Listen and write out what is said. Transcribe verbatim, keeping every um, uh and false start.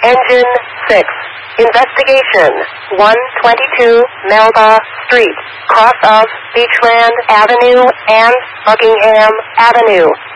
Engine six. Investigation. one twenty-two Melba Street, cross of Beachland Avenue and Buckingham Avenue.